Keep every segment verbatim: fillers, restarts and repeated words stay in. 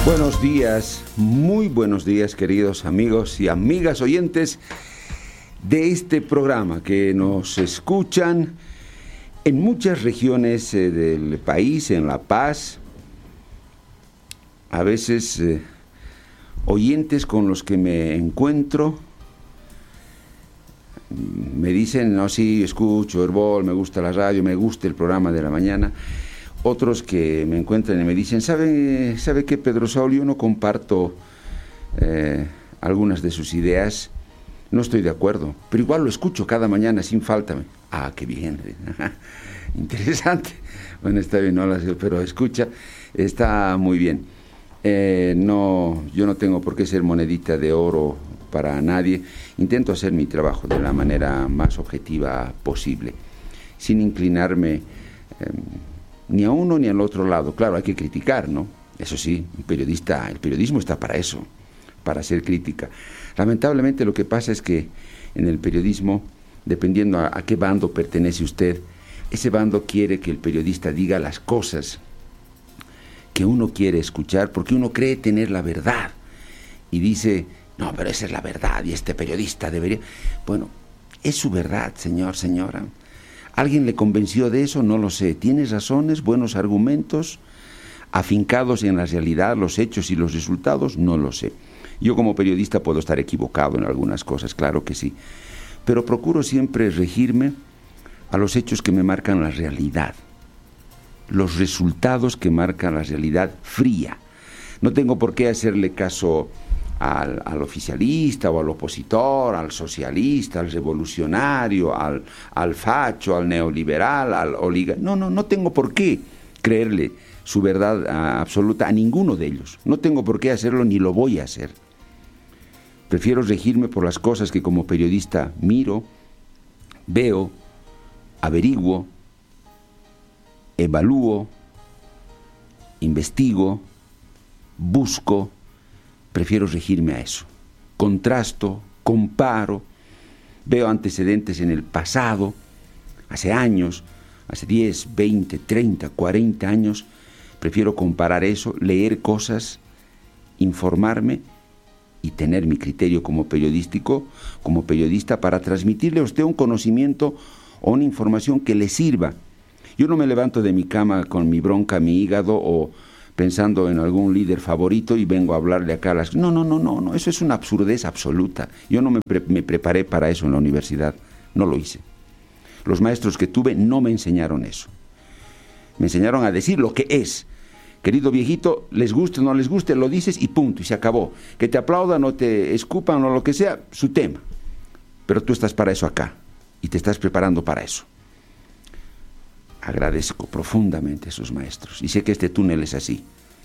Buenos días, muy buenos días, queridos amigos y amigas oyentes de este programa que nos escuchan en muchas regiones eh, del país, en La Paz. A veces eh, oyentes con los que me encuentro me dicen, no, sí, escucho Herbol, me gusta la radio, me gusta el programa de la mañana. Otros que me encuentran y me dicen, ¿sabe, ¿sabe qué, Pedro Saúl? Yo no comparto eh, algunas de sus ideas, no estoy de acuerdo, pero igual lo escucho cada mañana sin falta. Ah, qué bien, interesante. Bueno, está bien, no, pero escucha, está muy bien. Eh, no, yo no tengo por qué ser monedita de oro para nadie. Intento hacer mi trabajo de la manera más objetiva posible, sin inclinarme eh, ni a uno ni al otro lado. Claro, hay que criticar, ¿no? Eso sí, un periodista, el periodismo está para eso, para hacer crítica. Lamentablemente lo que pasa es que en el periodismo, dependiendo a, a qué bando pertenece usted, ese bando quiere que el periodista diga las cosas que uno quiere escuchar, porque uno cree tener la verdad y dice, no, pero esa es la verdad y este periodista debería... Bueno, es su verdad, señor, señora. ¿Alguien le convenció de eso? No lo sé. ¿Tiene razones, buenos argumentos, afincados en la realidad, los hechos y los resultados? No lo sé. Yo como periodista puedo estar equivocado en algunas cosas, claro que sí. Pero procuro siempre regirme a los hechos que me marcan la realidad, los resultados que marcan la realidad fría. No tengo por qué hacerle caso Al, al oficialista o al opositor, al socialista, al revolucionario, al, al facho, al neoliberal, al oligarca. No, no, no tengo por qué creerle su verdad a, absoluta a ninguno de ellos. No tengo por qué hacerlo ni lo voy a hacer. Prefiero regirme por las cosas que como periodista miro, veo, averiguo, evalúo, investigo, busco. Prefiero regirme a eso. Contrasto, comparo, veo antecedentes en el pasado, hace años, hace diez, veinte, treinta, cuarenta años. Prefiero comparar eso, leer cosas, informarme y tener mi criterio como periodístico, como periodista, para transmitirle a usted un conocimiento o una información que le sirva. Yo no me levanto de mi cama con mi bronca, mi hígado o pensando en algún líder favorito y vengo a hablarle acá a las... No, no, no, no, no, eso es una absurdez absoluta. Yo no me, pre- me preparé para eso en la universidad, no lo hice. Los maestros que tuve no me enseñaron eso. Me enseñaron a decir lo que es. Querido viejito, les guste o no les guste, lo dices y punto, y se acabó. Que te aplaudan o te escupan o lo que sea, su tema. Pero tú estás para eso acá y te estás preparando para eso. Agradezco profundamente a esos maestros y sé que este túnel es así.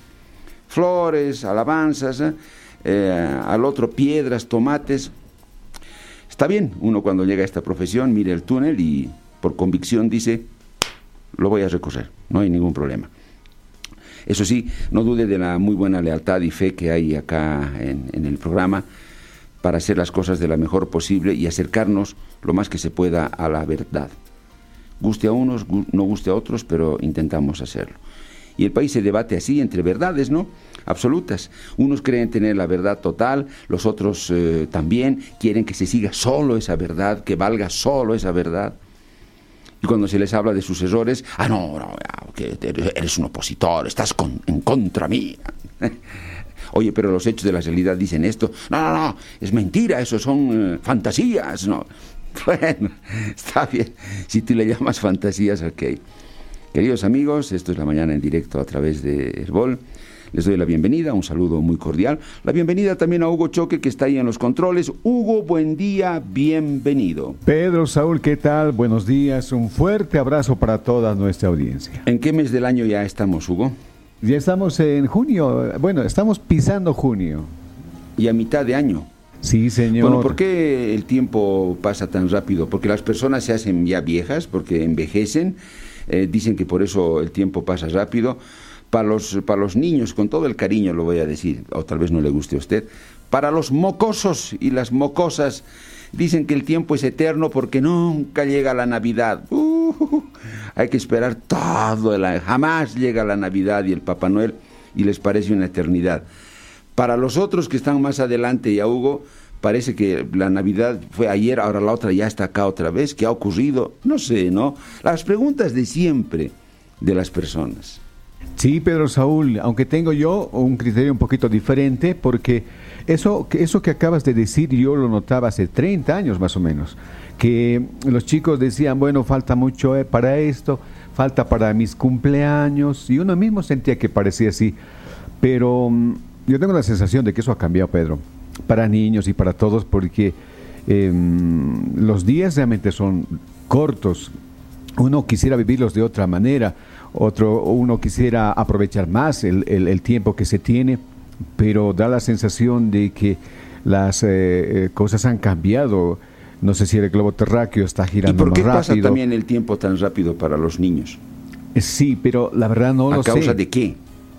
Flores, alabanzas, ¿eh? Eh, al otro piedras, tomates. Está bien, uno cuando llega a esta profesión mira el túnel y por convicción dice, lo voy a recorrer, no hay ningún problema. Eso sí, no dude de la muy buena lealtad y fe que hay acá en, en el programa para hacer las cosas de la mejor posible y acercarnos lo más que se pueda a la verdad. Guste a unos, no guste a otros, pero intentamos hacerlo. Y el país se debate así, entre verdades, ¿no? Absolutas. Unos creen tener la verdad total, los otros eh, también quieren que se siga solo esa verdad, que valga solo esa verdad. Y cuando se les habla de sus errores, ah, no, no, que eres un opositor, estás con, en contra mía. Oye, pero los hechos de la realidad dicen esto. No, no, no, es mentira, eso son eh, fantasías, ¿no? Bueno, está bien, si tú le llamas fantasías, ok. Queridos amigos, esto es La Mañana en Directo a través de Herbol. Les doy la bienvenida, un saludo muy cordial. La bienvenida también a Hugo Choque, que está ahí en los controles. Hugo, buen día, bienvenido. Pedro Saúl, ¿qué tal? Buenos días, un fuerte abrazo para toda nuestra audiencia. ¿En qué mes del año ya estamos, Hugo? Ya estamos en junio, bueno, estamos pisando junio. Y a mitad de año. Sí, señor. Bueno, ¿por qué el tiempo pasa tan rápido? Porque las personas se hacen ya viejas, porque envejecen, eh, dicen que por eso el tiempo pasa rápido. Para los, para los niños, con todo el cariño lo voy a decir, o tal vez no le guste a usted, para los mocosos y las mocosas, dicen que el tiempo es eterno porque nunca llega la Navidad. Uh, hay que esperar todo el año, jamás llega la Navidad y el Papá Noel. y les parece una eternidad. Para los otros que están más adelante, ya Hugo, parece que la Navidad fue ayer, ahora la otra ya está acá otra vez. ¿Qué ha ocurrido? No sé, ¿no? Las preguntas de siempre de las personas. Sí, Pedro Saúl, aunque tengo yo un criterio un poquito diferente, porque eso, eso que acabas de decir yo lo notaba hace treinta años más o menos, que los chicos decían, bueno, falta mucho eh, para esto, falta para mis cumpleaños, y uno mismo sentía que parecía así, pero um, yo tengo la sensación de que eso ha cambiado, Pedro, para niños y para todos, porque eh, los días realmente son cortos. Uno quisiera vivirlos de otra manera, otro uno quisiera aprovechar más el, el, el tiempo que se tiene, pero da la sensación de que las eh, cosas han cambiado. No sé si el globo terráqueo está girando más rápido. ¿Y por qué pasa también el tiempo tan rápido para los niños? Sí, pero la verdad no lo sé. ¿A causa de qué?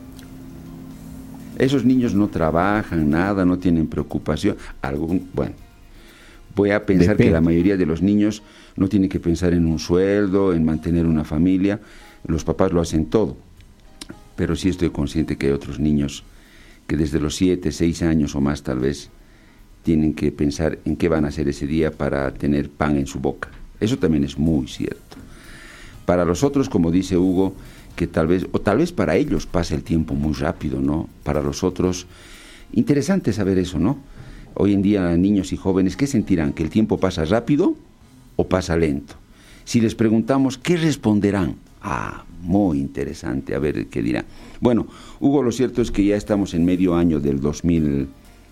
Esos niños no trabajan, nada, no tienen preocupación. Algún, bueno, voy a pensar Depende. que la mayoría de los niños no tienen que pensar en un sueldo, en mantener una familia. Los papás lo hacen todo. Pero sí estoy consciente que hay otros niños que desde los siete, seis años o más tal vez tienen que pensar en qué van a hacer ese día para tener pan en su boca. Eso también es muy cierto. Para los otros, como dice Hugo, que tal vez, o tal vez para ellos pasa el tiempo muy rápido, ¿no? Para los otros, interesante saber eso, ¿no? Hoy en día, niños y jóvenes, ¿qué sentirán? ¿Que el tiempo pasa rápido o pasa lento? Si les preguntamos, ¿qué responderán? Ah, muy interesante, a ver qué dirán. Bueno, Hugo, lo cierto es que ya estamos en medio año del dos mil...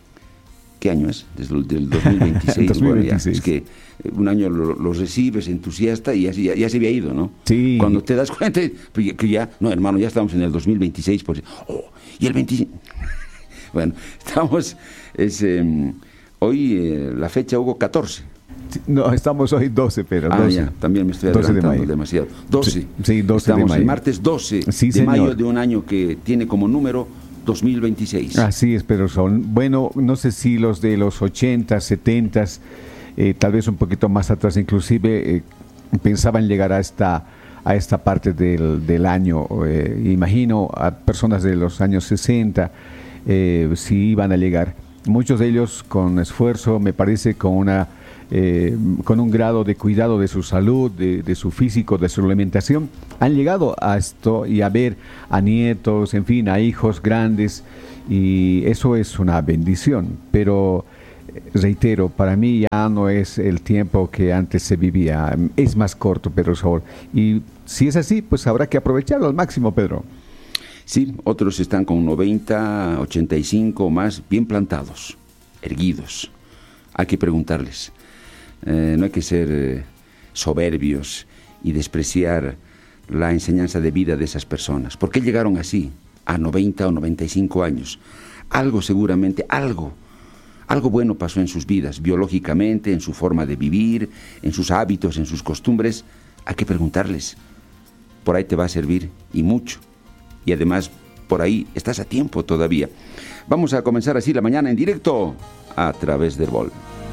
¿Qué año es? Desde el del dos mil veintiséis. dos mil veintiséis. Bueno, ya, es que un año lo, lo recibes entusiasta y ya, ya, ya se había ido, ¿no? Sí. Cuando te das cuenta que ya, no, hermano, ya estamos en el dos mil veintiséis. Por, oh, y el veinticinco. Bueno, estamos, es, eh, hoy eh, la fecha, Hugo, catorce. No, estamos hoy doce, pero ah, doce. Ya, también me estoy adelantando de demasiado. doce. Sí, sí, doce estamos de mayo. el martes doce sí, de mayo de un año que tiene como número dos mil veintiséis. Así es, Pedro Saúl. Bueno, no sé si los de los ochenta, setenta, eh, tal vez un poquito más atrás inclusive, eh, pensaban llegar a esta a esta parte del, del año. Eh, imagino a personas de los años sesenta, eh, si iban a llegar. Muchos de ellos con esfuerzo, me parece, con una eh, con un grado de cuidado de su salud, de, de su físico, de su alimentación, han llegado a esto y a ver a nietos, en fin, a hijos grandes, y eso es una bendición. Pero reitero, para mí ya no es el tiempo que antes se vivía, es más corto, Pedro Saúl, y si es así, pues habrá que aprovecharlo al máximo, Pedro. Sí, otros están con noventa, ochenta y cinco o más, bien plantados, erguidos. Hay que preguntarles. Eh, no hay que ser eh, soberbios y despreciar la enseñanza de vida de esas personas. ¿Por qué llegaron así, a noventa o noventa y cinco años? Algo seguramente, algo, algo bueno pasó en sus vidas, biológicamente, en su forma de vivir, en sus hábitos, en sus costumbres. Hay que preguntarles. Por ahí te va a servir, y mucho. Y además, por ahí estás a tiempo todavía. Vamos a comenzar así la mañana en directo a través del Herbol.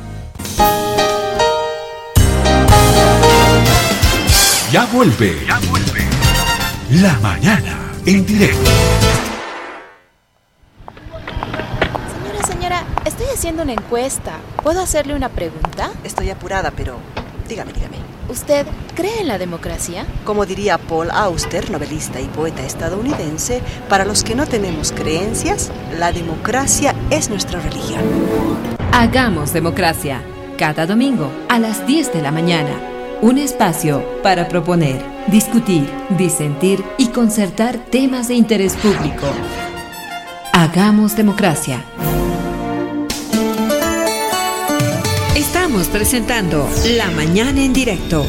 Ya vuelve, ya vuelve. La mañana en directo. Señora, señora, estoy haciendo una encuesta. ¿Puedo hacerle una pregunta? Estoy apurada, pero dígame, dígame. ¿Usted cree en la democracia? Como diría Paul Auster, novelista y poeta estadounidense, para los que no tenemos creencias, la democracia es nuestra religión. Hagamos democracia. Cada domingo a las diez de la mañana. Un espacio para proponer, discutir, disentir y concertar temas de interés público. Hagamos democracia. Estamos presentando La Mañana en Directo.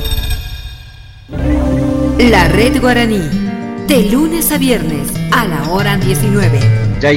La Red Guaraní, de lunes a viernes a la hora diecinueve. La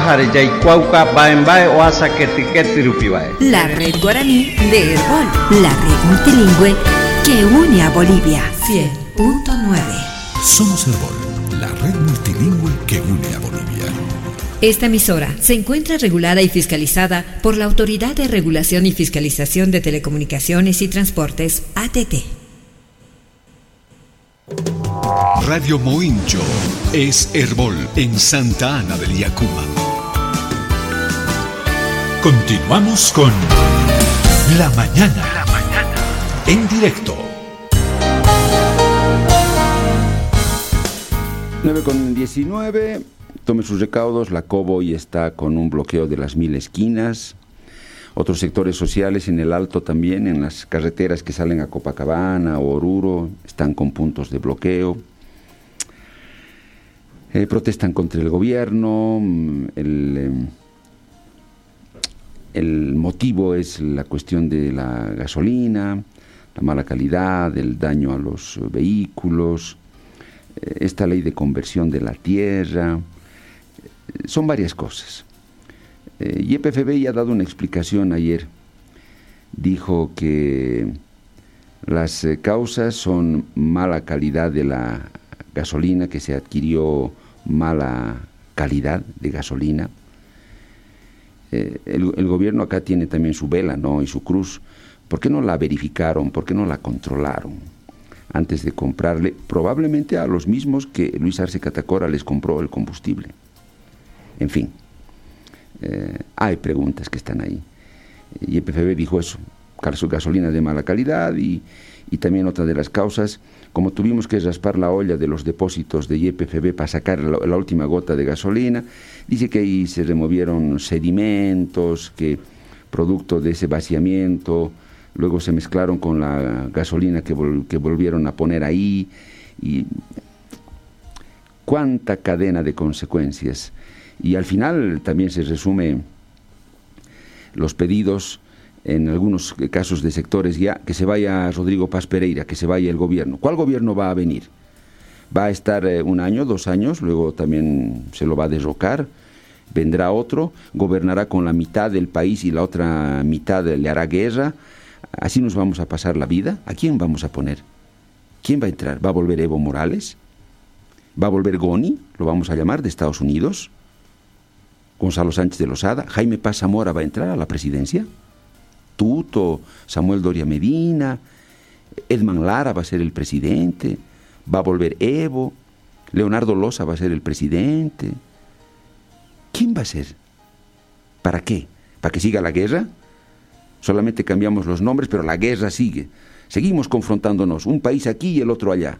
Red Guaraní de Herbol, la red multilingüe que une a Bolivia. cien punto nueve. Somos Herbol, la red multilingüe que une a Bolivia. Esta emisora se encuentra regulada y fiscalizada por la Autoridad de Regulación y Fiscalización de Telecomunicaciones y Transportes, A T T. Radio Moincho es Herbol en Santa Ana del Yacuma. Continuamos con La Mañana, La Mañana en directo. nueve con diecinueve, tome sus recaudos. La Cobo hoy está con un bloqueo de las mil esquinas. Otros sectores sociales en el Alto también, en las carreteras que salen a Copacabana o Oruro, están con puntos de bloqueo. Eh, protestan contra el gobierno. El, eh, el motivo es la cuestión de la gasolina, la mala calidad, el daño a los vehículos, esta ley de conversión de la tierra, son varias cosas. Eh, Y P F B ya ha dado una explicación ayer. Dijo que las eh, causas son mala calidad de la gasolina, que se adquirió mala calidad de gasolina. Eh, el, el gobierno acá tiene también su vela, ¿no? Y su cruz. ¿Por qué no la verificaron? ¿Por qué no la controlaron antes de comprarle, probablemente a los mismos que Luis Arce Catacora les compró el combustible? En fin, eh, hay preguntas que están ahí. Y el P F B dijo eso, gasolina de mala calidad, y, y también otra de las causas, como tuvimos que raspar la olla de los depósitos de Y P F B para sacar la, la última gota de gasolina, dice que ahí se removieron sedimentos, que producto de ese vaciamiento luego se mezclaron con la gasolina que, vol- que volvieron a poner ahí, y cuánta cadena de consecuencias. Y al final también se resume los pedidos, en algunos casos de sectores ya, que se vaya Rodrigo Paz Pereira, que se vaya el gobierno. ¿Cuál gobierno va a venir? Va a estar eh, un año, dos años, luego también se lo va a derrocar, vendrá otro, gobernará con la mitad del país y la otra mitad le hará guerra. Así nos vamos a pasar la vida. ¿A quién vamos a poner? ¿Quién va a entrar? ¿Va a volver Evo Morales? ¿Va a volver Goni? Lo vamos a llamar, de Estados Unidos. Gonzalo Sánchez de Lozada. ¿Jaime Paz Zamora va a entrar a la presidencia? Tuto, Samuel Doria Medina, Edman Lara va a ser el presidente. ¿Va a volver Evo? Leonardo Loza va a ser el presidente. ¿Quién va a ser? ¿Para qué? ¿Para que siga la guerra? Solamente cambiamos los nombres, pero la guerra sigue. Seguimos confrontándonos, un país aquí y el otro allá.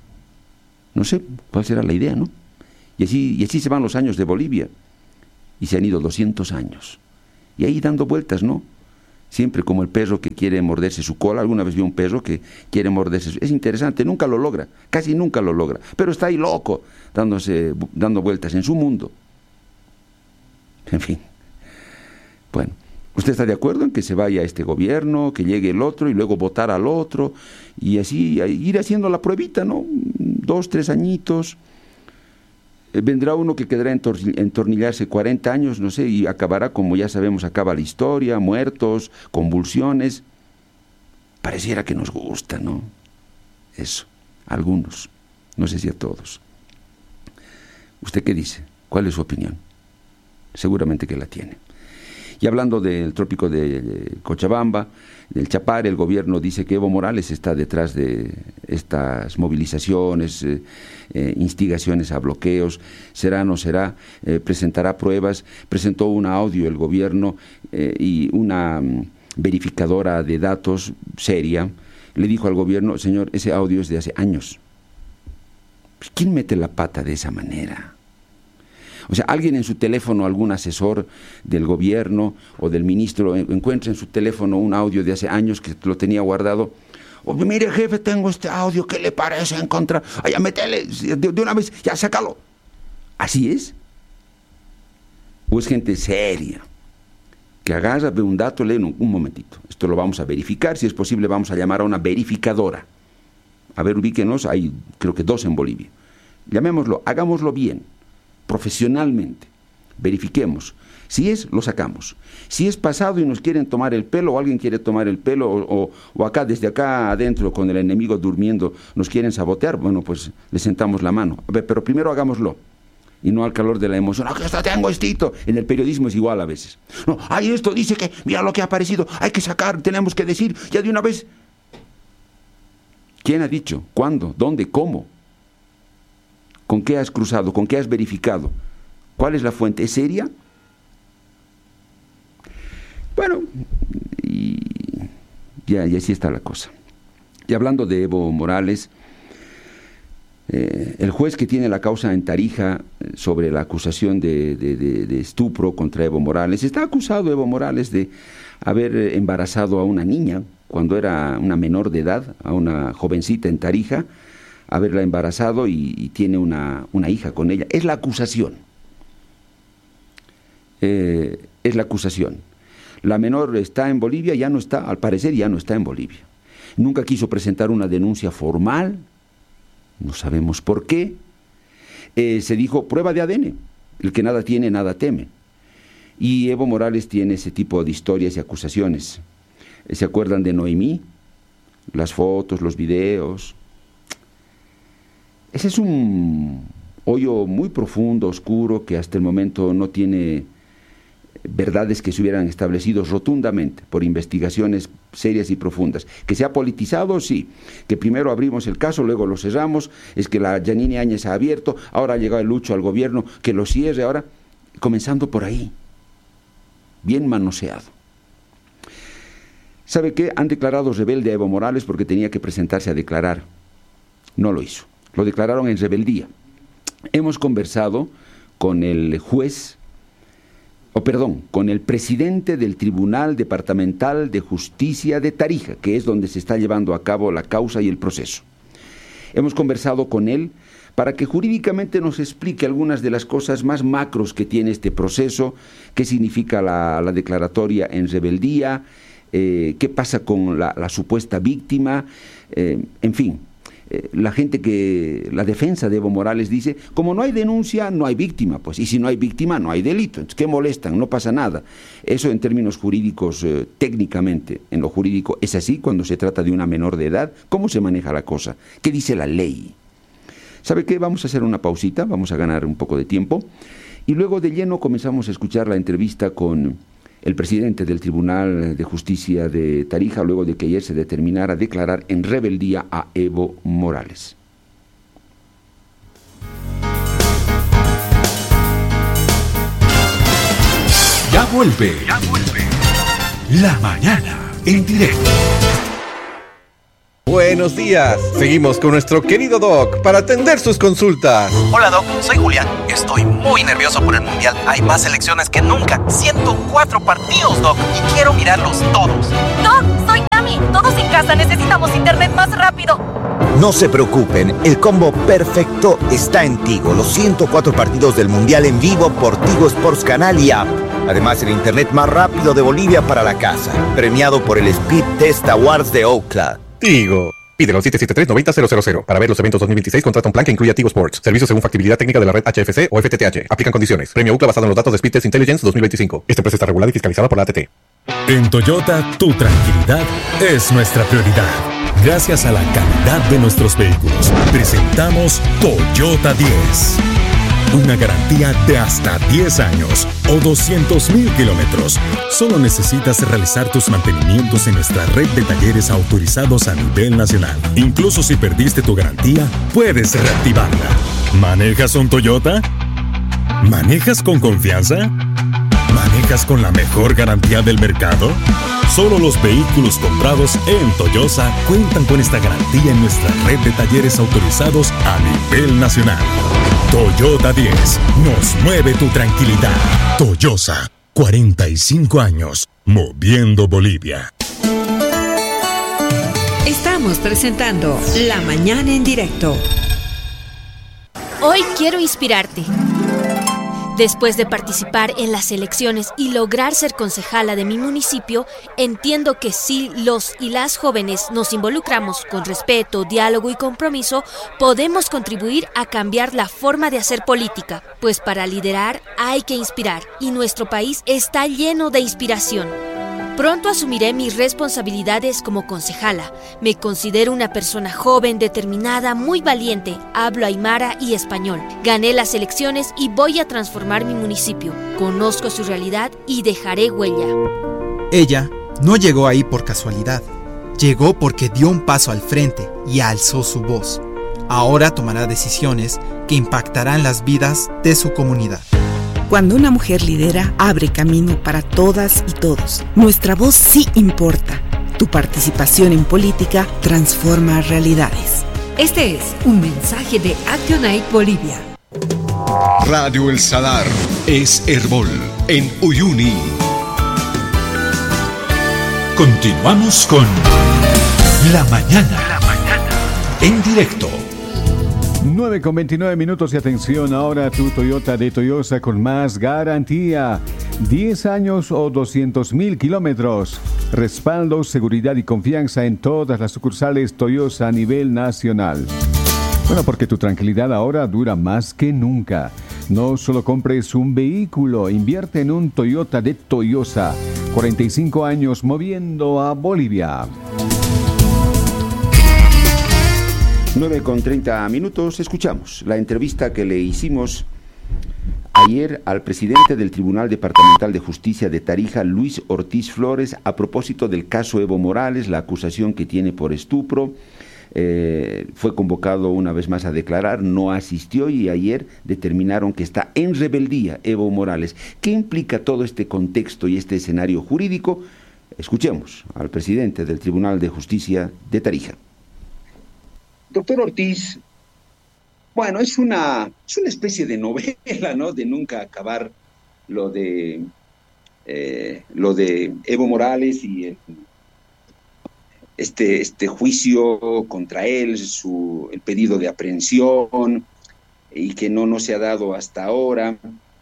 No sé cuál será la idea, ¿no? Y así, y así se van los años de Bolivia. Y se han ido doscientos años. Y ahí dando vueltas, ¿no? Siempre como el perro que quiere morderse su cola. Alguna vez vi un perro que quiere morderse su... Es interesante, nunca lo logra, casi nunca lo logra. Pero está ahí loco, dándose, dando vueltas en su mundo. En fin. Bueno. ¿Usted está de acuerdo en que se vaya este gobierno, que llegue el otro y luego votar al otro y así ir haciendo la pruebita, ¿no? Dos, tres añitos. Eh, vendrá uno que quedará entor- entornillarse cuarenta años, no sé, y acabará como ya sabemos, acaba la historia, muertos, convulsiones. Pareciera que nos gusta, ¿no? Eso, a algunos, no sé si a todos. ¿Usted qué dice? ¿Cuál es su opinión? Seguramente que la tiene. Y hablando del trópico de Cochabamba, del Chapare, el gobierno dice que Evo Morales está detrás de estas movilizaciones, eh, eh, instigaciones a bloqueos. Será, no será, eh, presentará pruebas. Presentó un audio el gobierno eh, y una um, verificadora de datos seria le dijo al gobierno: señor, ese audio es de hace años. ¿Quién mete la pata de esa manera? O sea, alguien en su teléfono, algún asesor del gobierno o del ministro, encuentra en su teléfono un audio de hace años que lo tenía guardado. Oh, mire, jefe, tengo este audio, ¿qué le parece en contra? Ay, métele, de, de una vez, ya, sácalo. ¿Así es? ¿O es gente seria que agarra, ve un dato, lee un, un momentito? Esto lo vamos a verificar, si es posible vamos a llamar a una verificadora. A ver, ubíquenos, hay creo que dos en Bolivia. Llamémoslo, hagámoslo bien, profesionalmente, verifiquemos. Si es, lo sacamos. Si es pasado y nos quieren tomar el pelo, o alguien quiere tomar el pelo, o, o, o acá, desde acá adentro, con el enemigo durmiendo, nos quieren sabotear, bueno, pues le sentamos la mano. A ver, pero primero hagámoslo, y no al calor de la emoción. ¡Aquí está, tengo estito! En el periodismo es igual a veces. No, ¡ay, esto dice que, mira lo que ha aparecido! Hay que sacar, tenemos que decir, ya de una vez. ¿Quién ha dicho? ¿Cuándo? ¿Dónde? ¿Cómo? ¿Con qué has cruzado? ¿Con qué has verificado? ¿Cuál es la fuente? ¿Es seria? Bueno, y, ya, y así está la cosa. Y hablando de Evo Morales, eh, el juez que tiene la causa en Tarija sobre la acusación de, de, de, de estupro contra Evo Morales, está acusado Evo Morales de haber embarazado a una niña cuando era una menor de edad, a una jovencita en Tarija, haberla embarazado y, y tiene una, una hija con ella. Es la acusación. Eh, es la acusación. La menor está en Bolivia, ya no está, al parecer ya no está en Bolivia. Nunca quiso presentar una denuncia formal, no sabemos por qué. Eh, se dijo prueba de A D N, el que nada tiene, nada teme. Y Evo Morales tiene ese tipo de historias y acusaciones. ¿Se acuerdan de Noemí? Las fotos, los videos. Ese es un hoyo muy profundo, oscuro, que hasta el momento no tiene verdades que se hubieran establecido rotundamente por investigaciones serias y profundas. Que se ha politizado, sí. Que primero abrimos el caso, luego lo cerramos. Es que la Yanine Áñez ha abierto, ahora ha llegado el Lucho al gobierno, que lo cierre ahora. Comenzando por ahí. Bien manoseado. ¿Sabe qué? Han declarado rebelde a Evo Morales porque tenía que presentarse a declarar. No lo hizo. Lo declararon en rebeldía. Hemos conversado con el juez, o perdón, con el presidente del Tribunal Departamental de Justicia de Tarija, que es donde se está llevando a cabo la causa y el proceso. Hemos conversado con él para que jurídicamente nos explique algunas de las cosas más macros que tiene este proceso, qué significa la, la declaratoria en rebeldía, eh, qué pasa con la, la supuesta víctima, eh, en fin. La gente que, la defensa de Evo Morales dice, como no hay denuncia, no hay víctima, pues, y si no hay víctima, no hay delito. Entonces, ¿qué molestan? No pasa nada. Eso en términos jurídicos, eh, técnicamente, en lo jurídico, es así cuando se trata de una menor de edad. ¿Cómo se maneja la cosa? ¿Qué dice la ley? ¿Sabe qué? Vamos a hacer una pausita, vamos a ganar un poco de tiempo, y luego de lleno comenzamos a escuchar la entrevista con el presidente del Tribunal de Justicia de Tarija, luego de que ayer se determinara declarar en rebeldía a Evo Morales. Ya vuelve, ya vuelve. La mañana en directo. Buenos días. Seguimos con nuestro querido Doc para atender sus consultas. Hola Doc, soy Julián. Estoy muy nervioso por el Mundial. Hay más selecciones que nunca. ciento cuatro partidos, Doc, y quiero mirarlos todos. Doc, soy Tami. Todos en casa necesitamos internet más rápido. No se preocupen, el combo perfecto está en Tigo. Los ciento cuatro partidos del Mundial en vivo por Tigo Sports Canal y App. Además, el internet más rápido de Bolivia para la casa. Premiado por el Speed Test Awards de Ookla. Tigo. Pídelo siete siete tres, nueve cero cero cero. Para ver los eventos dos mil veintiséis, contrata un plan que incluya Tigo Sports. Servicios según factibilidad técnica de la red H F C o F T T H. Aplican condiciones. Premio Ookla basado en los datos de Speed Test Intelligence dos mil veinticinco. Esta empresa está regulada y fiscalizada por la A T T. En Toyota, tu tranquilidad es nuestra prioridad. Gracias a la calidad de nuestros vehículos, presentamos Toyota diez. Una garantía de hasta diez años o doscientos mil kilómetros. Solo necesitas realizar tus mantenimientos en nuestra red de talleres autorizados a nivel nacional. Incluso si perdiste tu garantía, puedes reactivarla. ¿Manejas un Toyota? ¿Manejas con confianza? ¿Manejas con la mejor garantía del mercado? Solo los vehículos comprados en Toyosa cuentan con esta garantía en nuestra red de talleres autorizados a nivel nacional. Toyota diez, nos mueve tu tranquilidad. Toyosa, cuarenta y cinco años, moviendo Bolivia. Estamos presentando La Mañana en Directo. Hoy quiero inspirarte. Después de participar en las elecciones y lograr ser concejala de mi municipio, entiendo que si los y las jóvenes nos involucramos con respeto, diálogo y compromiso, podemos contribuir a cambiar la forma de hacer política, pues para liderar hay que inspirar y nuestro país está lleno de inspiración. Pronto asumiré mis responsabilidades como concejala. Me considero una persona joven, determinada, muy valiente. Hablo aymara y español. Gané las elecciones y voy a transformar mi municipio. Conozco su realidad y dejaré huella. Ella no llegó ahí por casualidad. Llegó porque dio un paso al frente y alzó su voz. Ahora tomará decisiones que impactarán las vidas de su comunidad. Cuando una mujer lidera, abre camino para todas y todos. Nuestra voz sí importa. Tu participación en política transforma realidades. Este es un mensaje de Actionaid Bolivia. Radio El Salar es Herbol en Uyuni. Continuamos con La Mañana. La Mañana. En directo. nueve con veintinueve minutos y atención ahora tu Toyota de Toyosa con más garantía. diez años o doscientos mil kilómetros. Respaldo, seguridad y confianza en todas las sucursales Toyosa a nivel nacional. Bueno, porque tu tranquilidad ahora dura más que nunca. No solo compres un vehículo, invierte en un Toyota de Toyosa. cuarenta y cinco años moviendo a Bolivia. nueve con treinta minutos, escuchamos la entrevista que le hicimos ayer al presidente del Tribunal Departamental de Justicia de Tarija, Luis Ortiz Flores, a propósito del caso Evo Morales, la acusación que tiene por estupro. Eh, fue convocado una vez más a declarar, no asistió y ayer determinaron que está en rebeldía Evo Morales. ¿Qué implica todo este contexto y este escenario jurídico? Escuchemos al presidente del Tribunal de Justicia de Tarija. Doctor Ortiz, bueno, es una, es una especie de novela, ¿no? De nunca acabar lo de, eh, lo de Evo Morales y el, este, este juicio contra él, su, el pedido de aprehensión y que no, no se ha dado hasta ahora.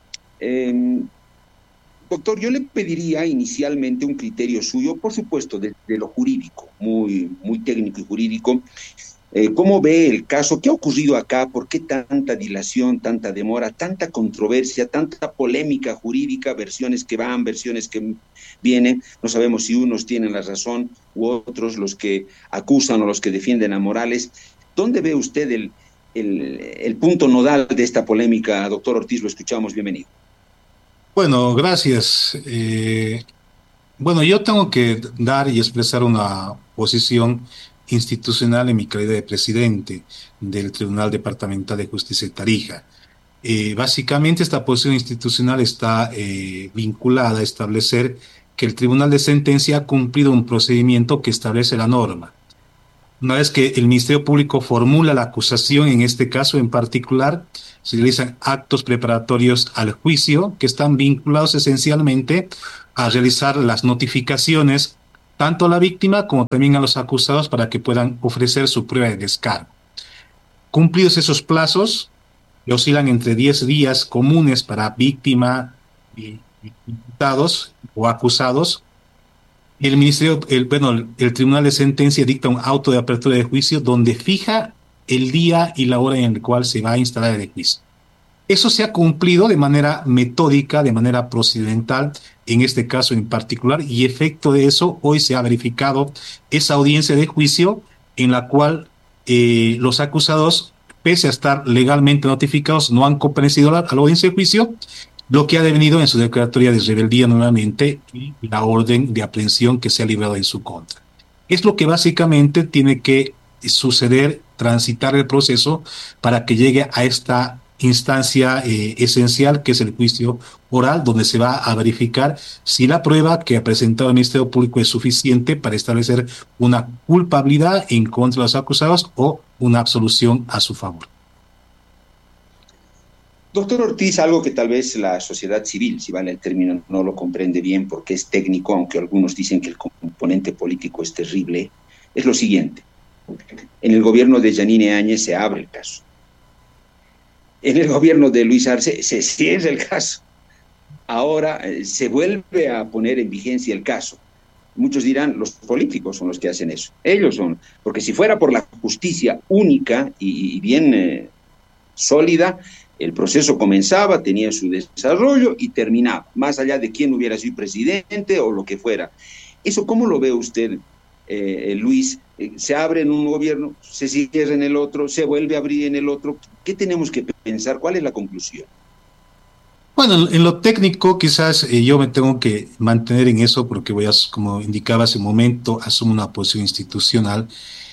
Eh, doctor, yo le pediría inicialmente un criterio suyo, por supuesto, de, de lo jurídico, muy, muy técnico y jurídico. Eh, ¿Cómo ve el caso? ¿Qué ha ocurrido acá? ¿Por qué tanta dilación, tanta demora, tanta controversia, tanta polémica jurídica, versiones que van, versiones que vienen? No sabemos si unos tienen la razón u otros, los que acusan o los que defienden a Morales. ¿Dónde ve usted el, el, el punto nodal de esta polémica? Doctor Ortiz, lo escuchamos, bienvenido. Bueno, gracias. Eh, bueno, yo tengo que dar y expresar una posición institucional en mi calidad de presidente del Tribunal Departamental de Justicia de Tarija. Eh, básicamente esta posición institucional está eh, vinculada a establecer que el Tribunal de Sentencia ha cumplido un procedimiento que establece la norma. Una vez que el Ministerio Público formula la acusación, en este caso en particular, se realizan actos preparatorios al juicio que están vinculados esencialmente a realizar las notificaciones tanto a la víctima como también a los acusados para que puedan ofrecer su prueba de descargo. Cumplidos esos plazos, que oscilan entre diez días comunes para víctima y imputados o acusados, el Ministerio, el, bueno, el Tribunal de Sentencia dicta un auto de apertura de juicio donde fija el día y la hora en el cual se va a instalar el juicio. Eso se ha cumplido de manera metódica, de manera procedimental, en este caso en particular, y efecto de eso, hoy se ha verificado esa audiencia de juicio en la cual eh, los acusados, pese a estar legalmente notificados, no han comparecido a la, a la audiencia de juicio, lo que ha devenido en su declaratoria de rebeldía nuevamente y la orden de aprehensión que se ha librado en su contra. Es lo que básicamente tiene que suceder, transitar el proceso para que llegue a esta instancia eh, esencial que es el juicio oral, donde se va a verificar si la prueba que ha presentado el Ministerio Público es suficiente para establecer una culpabilidad en contra de los acusados o una absolución a su favor. Doctor Ortiz, algo que tal vez la sociedad civil, si vale el término, no lo comprende bien porque es técnico, aunque algunos dicen que el componente político es terrible, es lo siguiente. En el gobierno de Yanine Áñez se abre el caso. En el gobierno de Luis Arce se cierra el caso. Ahora eh, se vuelve a poner en vigencia el caso. Muchos dirán, los políticos son los que hacen eso. Ellos son, porque si fuera por la justicia única y, y bien eh, sólida, el proceso comenzaba, tenía su desarrollo y terminaba, más allá de quién hubiera sido presidente o lo que fuera. ¿Eso cómo lo ve usted, eh, Luis? Se abre en un gobierno, se cierra en el otro, se vuelve a abrir en el otro. ¿Qué tenemos que pensar? ¿Cuál es la conclusión? Bueno, en lo técnico quizás eh, yo me tengo que mantener en eso porque voy a, como indicaba hace un momento, asumo una posición institucional.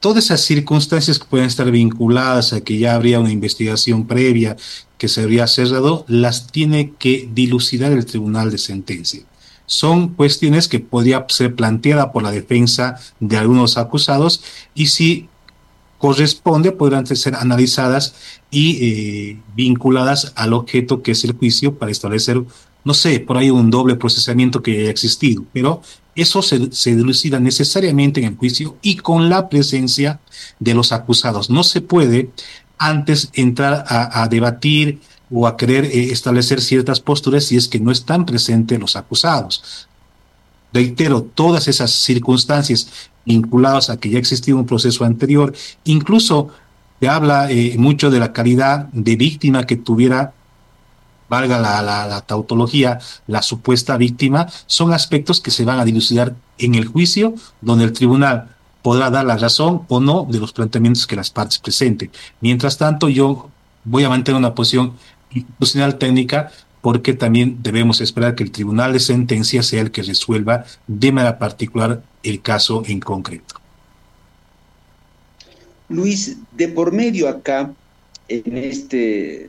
todas esas circunstancias que pueden estar vinculadas a que ya habría una investigación previa que se habría cerrado, las tiene que dilucidar el Tribunal de Sentencia. Son cuestiones que podría ser planteada por la defensa de algunos acusados y si corresponde podrán ser analizadas y eh, vinculadas al objeto que es el juicio para establecer, no sé, por ahí un doble procesamiento que haya existido, pero eso se, se dilucida necesariamente en el juicio y con la presencia de los acusados. No se puede antes entrar a, a debatir o a querer eh, establecer ciertas posturas si es que no están presentes los acusados. Reitero, todas esas circunstancias vinculadas a que ya existía un proceso anterior, incluso se habla eh, mucho de la calidad de víctima que tuviera, valga la, la, la tautología, la supuesta víctima, son aspectos que se van a dilucidar en el juicio, donde el tribunal podrá dar la razón o no de los planteamientos que las partes presenten. Mientras tanto, yo voy a mantener una posición institucional técnica, porque también debemos esperar que el Tribunal de Sentencia sea el que resuelva de manera particular el caso en concreto. Luis, de por medio acá, en este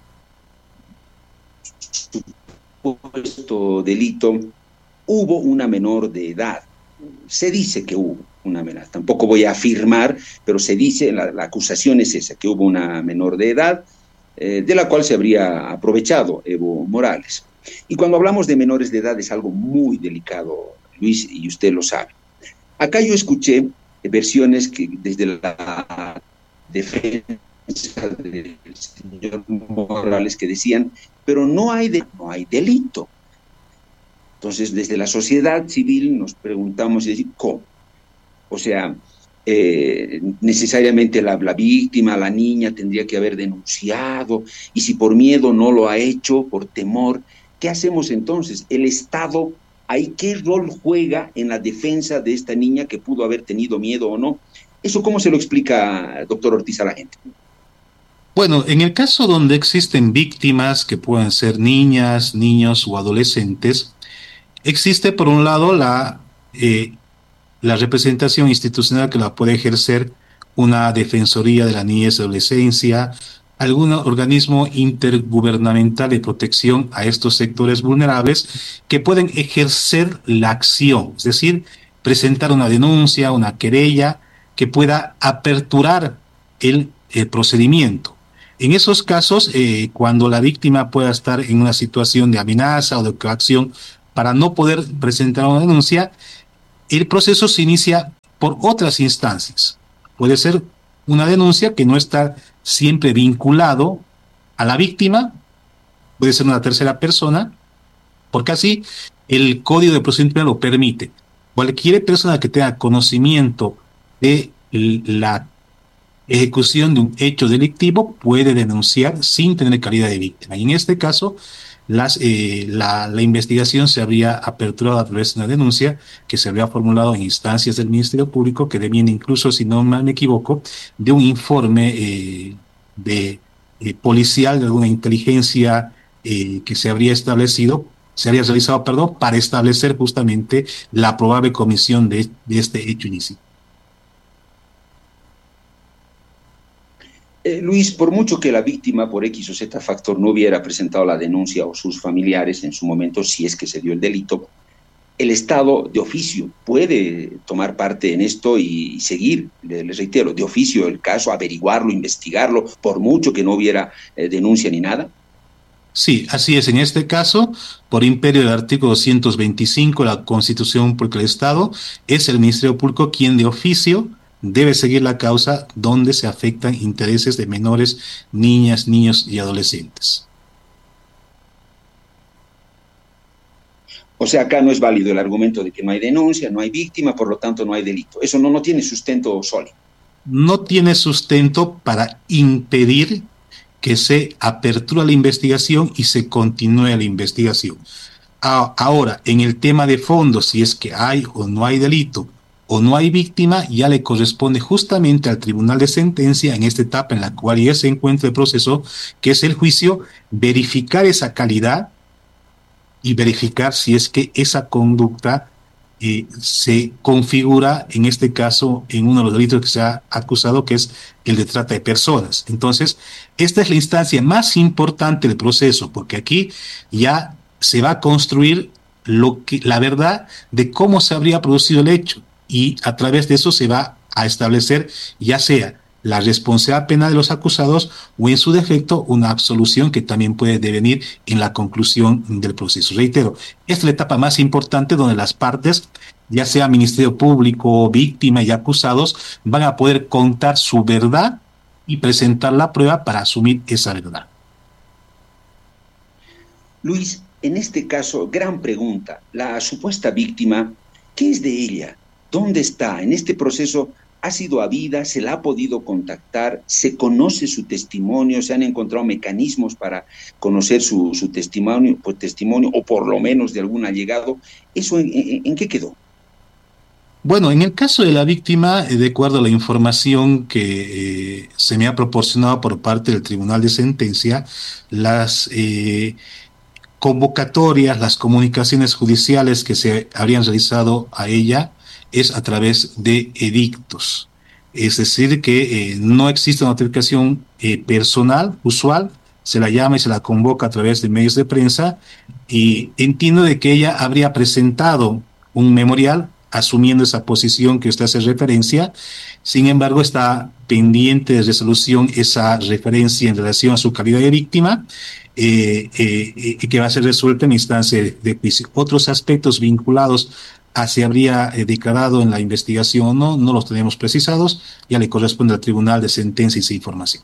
supuesto delito, hubo una menor de edad. Se dice que hubo una menor, tampoco voy a afirmar, pero se dice, la, la acusación es esa, que hubo una menor de edad, eh, de la cual se habría aprovechado Evo Morales. Y cuando hablamos de menores de edad es algo muy delicado, Luis, y usted lo sabe. Acá yo escuché versiones que desde la defensa del señor Morales que decían, pero no hay, de, no hay delito. Entonces, desde la sociedad civil nos preguntamos, ¿cómo? O sea, eh, necesariamente la, la víctima, la niña, tendría que haber denunciado, y si por miedo no lo ha hecho, por temor, ¿qué hacemos entonces? El Estado, ¿ahí qué rol juega en la defensa de esta niña que pudo haber tenido miedo o no? ¿Eso cómo se lo explica, doctor Ortiz, a la gente? Bueno, en el caso donde existen víctimas que pueden ser niñas, niños o adolescentes, existe por un lado la, eh, la representación institucional que la puede ejercer una Defensoría de la Niñez y Adolescencia, algún organismo intergubernamental de protección a estos sectores vulnerables que pueden ejercer la acción, es decir, presentar una denuncia, una querella que pueda aperturar el, el procedimiento. En esos casos, eh, cuando la víctima pueda estar en una situación de amenaza o de coacción para no poder presentar una denuncia, el proceso se inicia por otras instancias. Puede ser una denuncia que no está siempre vinculado a la víctima, puede ser una tercera persona, porque así el Código de Procedimiento Penal lo permite. Cualquier persona que tenga conocimiento de la ejecución de un hecho delictivo puede denunciar sin tener calidad de víctima. Y en este caso, las, eh, la, la investigación se habría aperturado a través de una denuncia que se habría formulado en instancias del Ministerio Público, que deviene incluso, si no mal me equivoco, de un informe eh, de, eh, policial de alguna inteligencia eh, que se habría establecido, se habría realizado, perdón, para establecer justamente la probable comisión de, de este hecho ilícito. Eh, Luis, por mucho que la víctima por X o Z factor no hubiera presentado la denuncia o sus familiares en su momento, si es que se dio el delito, el Estado de oficio puede tomar parte en esto y, y seguir, les le reitero, de oficio el caso, averiguarlo, investigarlo, por mucho que no hubiera eh, denuncia ni nada. Sí, así es. En este caso, por imperio del artículo doscientos veinticinco de la Constitución Pública del Estado, es el Ministerio Público quien de oficio debe seguir la causa donde se afectan intereses de menores, niñas, niños y adolescentes. O sea, acá no es válido el argumento de que no hay denuncia, no hay víctima, por lo tanto no hay delito. Eso no, no tiene sustento sólido. No tiene sustento para impedir que se aperture la investigación y se continúe la investigación. Ahora, en el tema de fondo, si es que hay o no hay delito, o no hay víctima, ya le corresponde justamente al Tribunal de Sentencia, en esta etapa en la cual ya se encuentra el proceso, que es el juicio, verificar esa calidad y verificar si es que esa conducta eh, se configura en este caso en uno de los delitos que se ha acusado, que es el de trata de personas. Entonces, esta es la instancia más importante del proceso, porque aquí ya se va a construir lo que, la verdad de cómo se habría producido el hecho, y a través de eso se va a establecer ya sea la responsabilidad penal de los acusados o en su defecto una absolución que también puede devenir en la conclusión del proceso. Reitero, esta es la etapa más importante donde las partes, ya sea Ministerio Público, víctima y acusados, van a poder contar su verdad y presentar la prueba para asumir esa verdad. Luis, en este caso, gran pregunta, la supuesta víctima, ¿qué es de ella? ¿Dónde está? En este proceso, ¿ha sido habida? ¿Se la ha podido contactar? ¿Se conoce su testimonio? ¿Se han encontrado mecanismos para conocer su, su testimonio, pues, testimonio o por lo menos de algún allegado? ¿Eso en, en, en qué quedó? Bueno, en el caso de la víctima, de acuerdo a la información que eh, se me ha proporcionado por parte del Tribunal de Sentencia, las eh, convocatorias, las comunicaciones judiciales que se habrían realizado a ella es a través de edictos. Es decir, que eh, no existe notificación eh, personal, usual, se la llama y se la convoca a través de medios de prensa, y entiendo de que ella habría presentado un memorial asumiendo esa posición que usted hace referencia. Sin embargo, está pendiente de resolución esa referencia en relación a su calidad de víctima, eh, eh, eh, que va a ser resuelta en instancia de, de juicio. Otros aspectos vinculados a si habría eh, declarado en la investigación o no, no los tenemos precisados, ya le corresponde al Tribunal de Sentencia y esa información.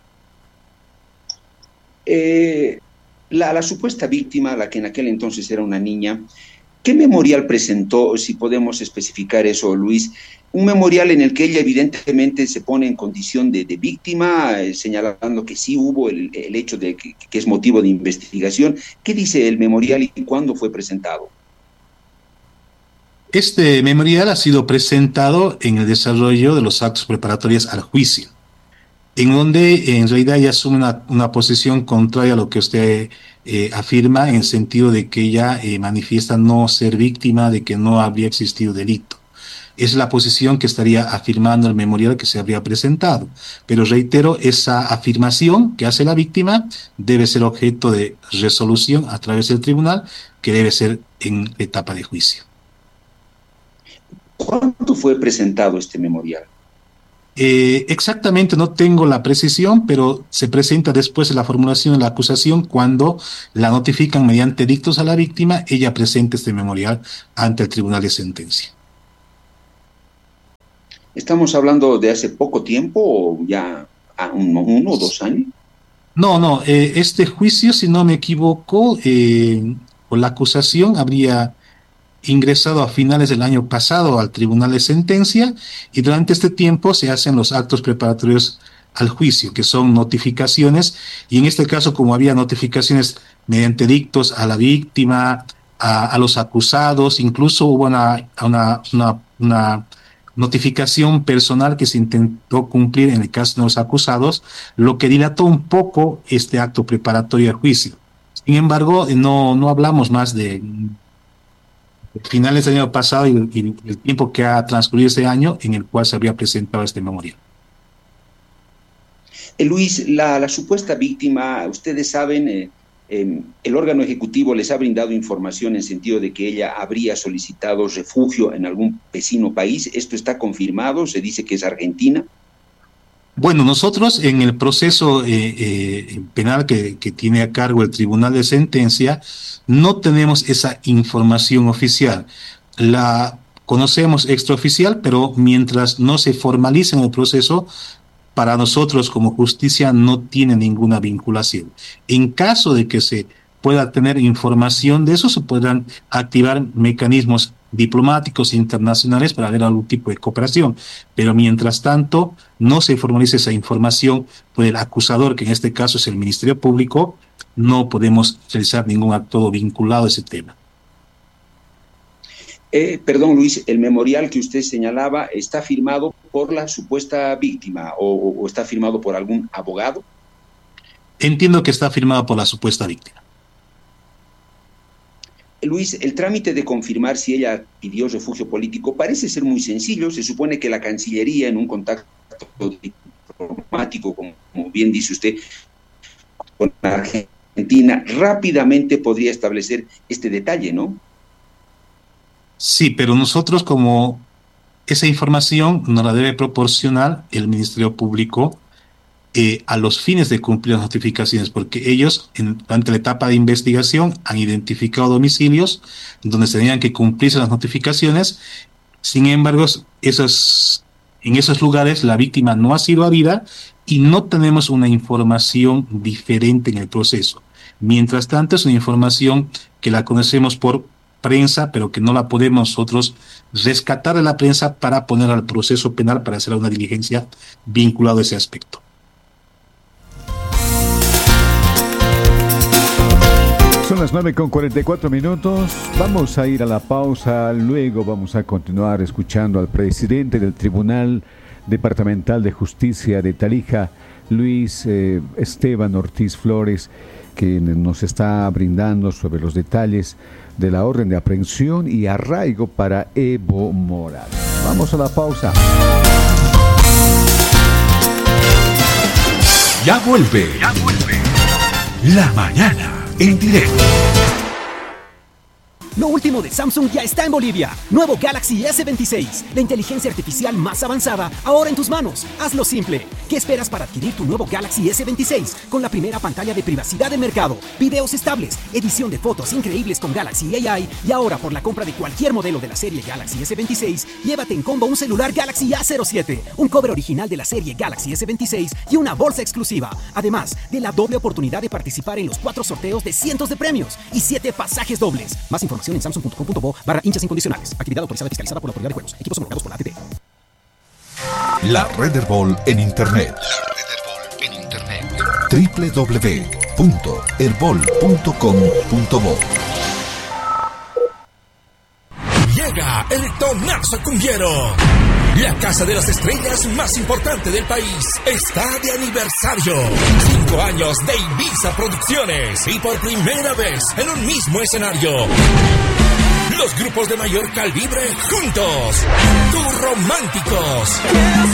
Eh, la, la supuesta víctima, la que en aquel entonces era una niña, ¿qué memorial presentó, si podemos especificar eso, Luis? Un memorial en el que ella evidentemente se pone en condición de, de víctima, eh, señalando que sí hubo el, el hecho de que, que es motivo de investigación. ¿Qué dice el memorial y cuándo fue presentado? Este memorial ha sido presentado en el desarrollo de los actos preparatorios al juicio, en donde en realidad ella asume una, una posición contraria a lo que usted eh, afirma, en el sentido de que ella eh, manifiesta no ser víctima, de que no habría existido delito. Es la posición que estaría afirmando el memorial que se habría presentado. Pero reitero, esa afirmación que hace la víctima debe ser objeto de resolución a través del tribunal, que debe ser en etapa de juicio. ¿Cuándo fue presentado este memorial? Eh, exactamente no tengo la precisión, pero se presenta después de la formulación de la acusación, cuando la notifican mediante dictos a la víctima, ella presenta este memorial ante el Tribunal de Sentencia. ¿Estamos hablando de hace poco tiempo o ya uno, uno o dos años? No, no, eh, este juicio, si no me equivoco, eh, por la acusación habría ingresado a finales del año pasado al Tribunal de Sentencia, y durante este tiempo se hacen los actos preparatorios al juicio, que son notificaciones, y en este caso, como había notificaciones mediante dictos a la víctima, a, a los acusados, incluso hubo una, una, una, una notificación personal que se intentó cumplir en el caso de los acusados, lo que dilató un poco este acto preparatorio al juicio. Sin embargo, no, no hablamos más de finales del año pasado y, y el tiempo que ha transcurrido este año en el cual se habría presentado este memorial. Eh, Luis, la, la supuesta víctima, ustedes saben, eh, eh, el órgano ejecutivo les ha brindado información en sentido de que ella habría solicitado refugio en algún vecino país. ¿Esto está confirmado? ¿Se dice que es Argentina? Bueno, nosotros en el proceso eh, eh, penal que, que tiene a cargo el Tribunal de Sentencia no tenemos esa información oficial. La conocemos extraoficial, pero mientras no se formalice en el proceso, para nosotros como justicia no tiene ninguna vinculación. En caso de que se pueda tener información de eso, se podrán activar mecanismos diplomáticos internacionales para ver algún tipo de cooperación, pero mientras tanto no se formalice esa información por el acusador, que en este caso es el Ministerio Público, no podemos realizar ningún acto vinculado a ese tema. Eh, perdón, Luis, el memorial que usted señalaba, ¿está firmado por la supuesta víctima o, o está firmado por algún abogado? Entiendo que está firmado por la supuesta víctima. Luis, el trámite de confirmar si ella pidió refugio político parece ser muy sencillo. Se supone que la Cancillería, en un contacto diplomático, como, como bien dice usted, con Argentina, rápidamente podría establecer este detalle, ¿no? Sí, pero nosotros, como esa información nos la debe proporcionar el Ministerio Público eh, a los fines de cumplir las notificaciones, porque ellos, en, durante la etapa de investigación, han identificado domicilios donde se tenían que cumplirse las notificaciones. Sin embargo, esos, en esos lugares la víctima no ha sido habida y no tenemos una información diferente en el proceso. Mientras tanto, es una información que la conocemos por prensa, pero que no la podemos nosotros rescatar de la prensa para poner al proceso penal, para hacer una diligencia vinculada a ese aspecto. Son las nueve con cuarenta y cuatro minutos. Vamos a ir a la pausa. Luego vamos a continuar escuchando al presidente del Tribunal Departamental de Justicia de Tarija, Luis eh, Esteban Ortiz Flores, que nos está brindando sobre los detalles de la orden de aprehensión y arraigo para Evo Morales. Vamos a la pausa. Ya vuelve. Ya vuelve. La mañana en directo. Lo último de Samsung ya está en Bolivia. Nuevo Galaxy ese veintiséis. La inteligencia artificial más avanzada, ahora en tus manos. Hazlo simple. ¿Qué esperas para adquirir tu nuevo Galaxy ese veintiséis? Con la primera pantalla de privacidad de mercado, videos estables, edición de fotos increíbles con Galaxy A I, y ahora por la compra de cualquier modelo de la serie Galaxy ese veintiséis, llévate en combo un celular Galaxy A cero siete, un cover original de la serie Galaxy ese veintiséis y una bolsa exclusiva. Además de la doble oportunidad de participar en los cuatro sorteos de cientos de premios y siete pasajes dobles. Más información en samsung punto com punto bo barra hinchas incondicionales. Actividad autorizada y fiscalizada por la Autoridad de Juegos. Equipos homologados por la A T P. La Red Herbol en Internet. La Red Herbol en Internet. doble u doble u doble u punto herbol punto com punto bo. Llega el Tonazo Cumbiero. La Casa de las Estrellas más importante del país está de aniversario. Cinco años de Ibiza Producciones y por primera vez en un mismo escenario. Los grupos de mayor calibre juntos. Tus Románticos.